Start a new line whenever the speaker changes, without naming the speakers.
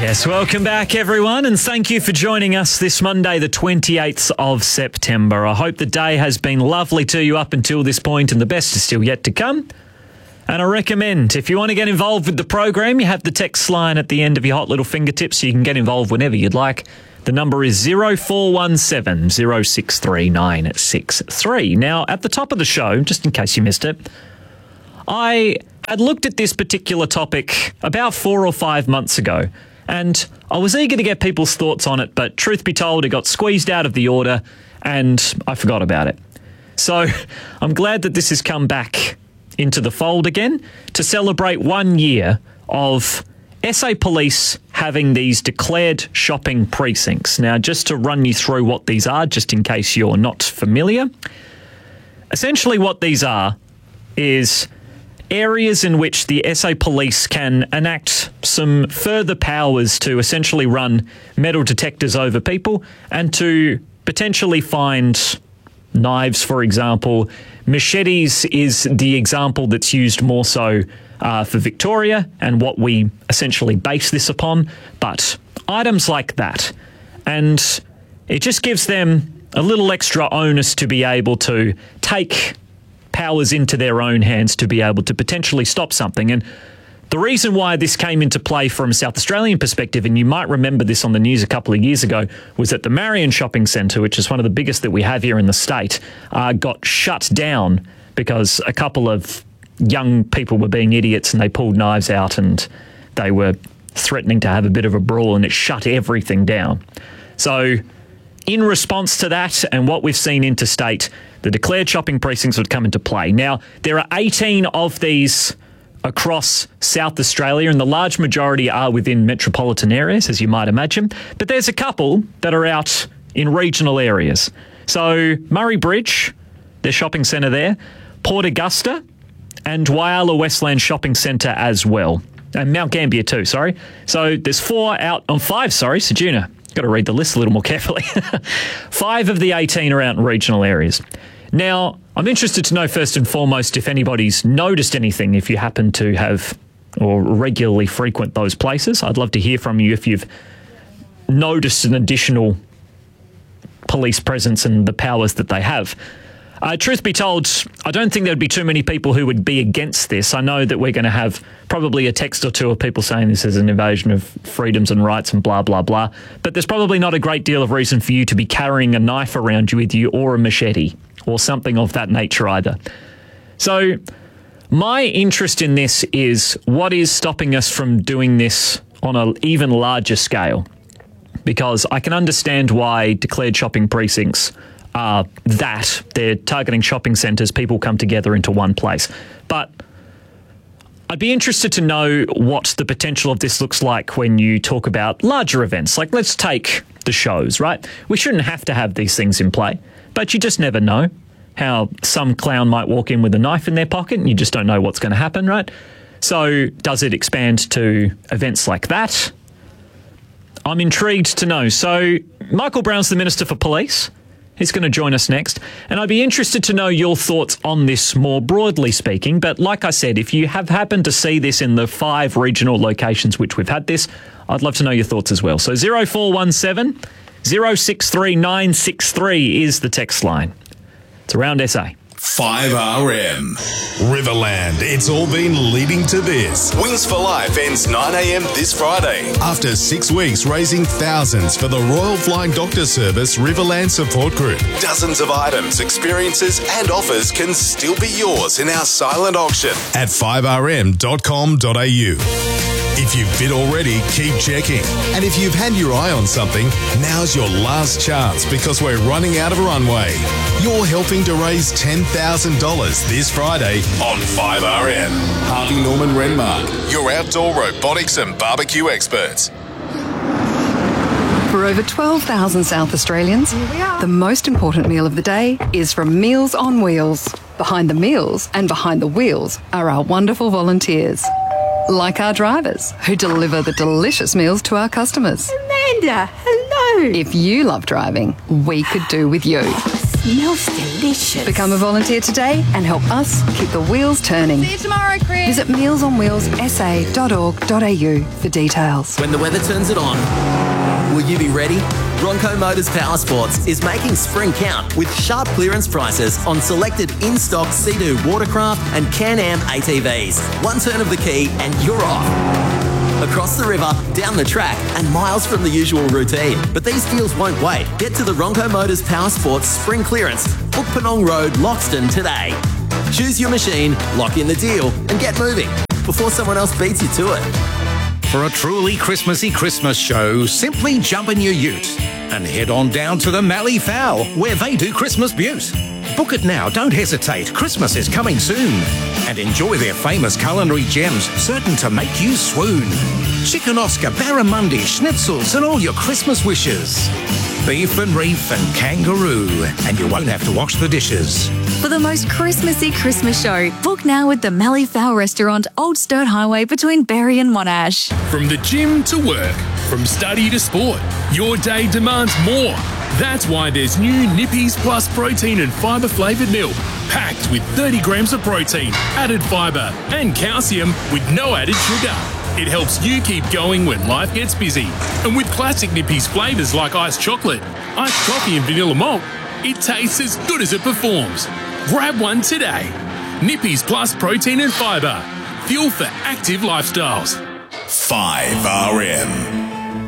Yes, welcome back everyone, and thank you for joining us this Monday, the 28th of September. I hope the day has been lovely to you up until this point, and the best is still yet to come. And I recommend, if you want to get involved with the program, you have the text line at the end of your hot little fingertips, so you can get involved whenever you'd like. The number is 0417 063 963. Now, at the top of the show, just in case you missed it, I had looked at this particular topic about 4 or 5 months ago, and I was eager to get people's thoughts on it, but truth be told, it got squeezed out of the order and I forgot about it. So I'm glad that this has come back into the fold again to celebrate 1 year of SA Police having these declared shopping precincts. Now, just to run you through what these are, just in case you're not familiar, essentially what these are is areas in which the SA Police can enact some further powers to essentially run metal detectors over people and to potentially find knives, for example. Machetes is the example that's used more so for Victoria and what we essentially base this upon, but items like that. And it just gives them a little extra onus to be able to take powers into their own hands to be able to potentially stop something. And the reason why this came into play from a South Australian perspective, and you might remember this on the news a couple of years ago, was that the Marion Shopping Centre, which is one of the biggest that we have here in the state, got shut down because a couple of young people were being idiots and they pulled knives out and they were threatening to have a bit of a brawl, and it shut everything down. So in response to that and what we've seen interstate, the declared shopping precincts would come into play. Now, there are 18 of these across South Australia, and the large majority are within metropolitan areas, as you might imagine. But there's a couple that are out in regional areas. So Murray Bridge, their shopping centre there, Port Augusta, and Whyalla Westland Shopping Centre as well. And Mount Gambier too, sorry. So there's five, Sejuna. Got to read the list a little more carefully. 5 of the 18 are out in regional areas. Now, I'm interested to know first and foremost if anybody's noticed anything, if you happen to have or regularly frequent those places. I'd love to hear from you if you've noticed an additional police presence and the powers that they have. Truth be told, I don't think there'd be too many people who would be against this. I know that we're going to have probably a text or two of people saying this is an invasion of freedoms and rights and blah, blah, blah. But there's probably not a great deal of reason for you to be carrying a knife around you with you or a machete or something of that nature either. So my interest in this is what is stopping us from doing this on an even larger scale? Because I can understand why declared shopping precincts are that. They're targeting shopping centres, people come together into one place. But I'd be interested to know what the potential of this looks like when you talk about larger events. Like, let's take the shows, right? We shouldn't have to have these things in play, but you just never know how some clown might walk in with a knife in their pocket and you just don't know what's going to happen, right? So does it expand to events like that? I'm intrigued to know. So Michael Brown's the Minister for Police. He's going to join us next. And I'd be interested to know your thoughts on this more broadly speaking. But like I said, if you have happened to see this in the 5 regional locations which we've had this, I'd love to know your thoughts as well. So 0417 063 963 is the text line. It's around SA.
5RM. Riverland, it's all been leading to this. Wings for Life ends 9 a.m. this Friday. After 6 weeks raising thousands for the Royal Flying Doctor Service Riverland Support Group. Dozens of items, experiences and offers can still be yours in our silent auction at 5rm.com.au. If you've bid already, keep checking. And if you've had your eye on something, now's your last chance because we're running out of runway. You're helping to raise $10,000 this Friday on 5RM. Harvey Norman Renmark, your outdoor robotics and barbecue experts.
For over 12,000 South Australians, the most important meal of the day is from Meals on Wheels. Behind the meals and behind the wheels are our wonderful volunteers. Like our drivers, who deliver the delicious meals to our customers.
Amanda, hello.
If you love driving, we could do with you.
Smells delicious.
Become a volunteer today and help us keep the wheels turning.
See you tomorrow, Chris.
Visit mealsonwheelsa.org.au for details.
When the weather turns it on, will you be ready? Bronco Motors Power Sports is making spring count with sharp clearance prices on selected in-stock Sea-Doo watercraft and Can-Am ATVs. One turn of the key and you're off. Across the river, down the track, and miles from the usual routine. But these deals won't wait. Get to the Bronco Motors Power Sports Spring Clearance, Book Penong Road, Loxton today. Choose your machine, lock in the deal, and get moving before someone else beats you to it.
For a truly Christmassy Christmas show, simply jump in your ute and head on down to the Mallee Fowl, where they do Christmas Butte. Book it now, don't hesitate, Christmas is coming soon. And enjoy their famous culinary gems, certain to make you swoon. Chicken Oscar, barramundi, schnitzels and all your Christmas wishes. Beef and reef and kangaroo, and you won't have to wash the dishes.
For the most Christmassy Christmas show, book now with the Mallee Fowl Restaurant, Old Sturt Highway between Berry and Monash.
From the gym to work, from study to sport, your day demands more. That's why there's new Nippies Plus protein and fibre flavoured milk, packed with 30 grams of protein, added fibre and calcium with no added sugar. It helps you keep going when life gets busy. And with classic Nippies flavours like iced chocolate, iced coffee and vanilla malt, it tastes as good as it performs. Grab one today. Nippies Plus protein and fibre. Fuel for active lifestyles.
5RM.